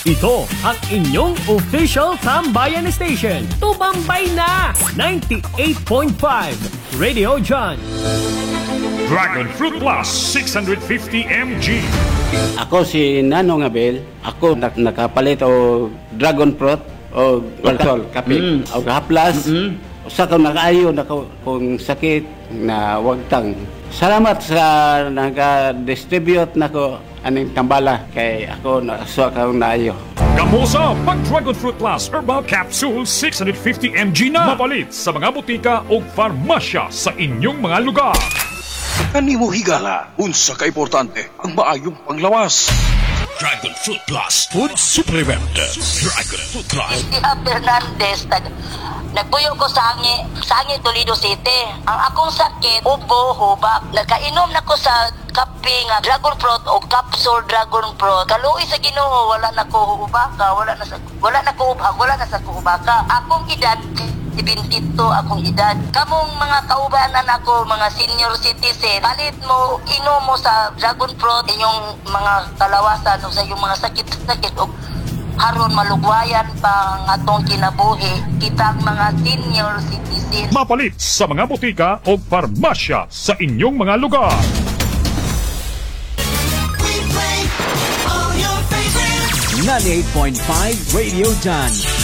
Ito ang inyong official Tambayan Station. Tumambay na! 98.5 Radio John. Dragon Fruit Plus 650 mg. Ako si Nanong Abel. Ako nakapalit o dragon fruit o alcohol, kape. O haplas. Usa ka nakaayo na kung sakit na wagtang. Salamat sa nag-distribute nako aning tambala kay ako nakasuwa ka naayo. Kamusa pag Dragon Fruit Plus Herbal Capsule 650 mg na. Mapalit sa mga butika o farmasya sa inyong mga lugar. Kanimo higala, unsa ka importante ang maayong panglawas. Dragon Fruit Plus Food Supplement. Dragon Fruit Plus. Fernandez, nagpuyo ko sa Hangi, Toledo City. Ang akong sakit, ubo, hubak. Nagkainom na ko sa kape nga dragon fruit o capsule dragon fruit. Kaluoy sa Ginoo, wala na ko hubaka, wala na sa hubaka. Akong edad 72 akong edad. Kamong mga kaubanan ako, mga senior citizen, palit mo, inom mo sa dragon fruit, inyong mga kalawasan o sa iyong mga sakit-sakit o haron malugwayan pang atong kinabuhi kitang mga senior citizen. Mapalit sa mga butika o farmasya sa inyong mga lugar. We play all your favorites. 98.5 Radio John.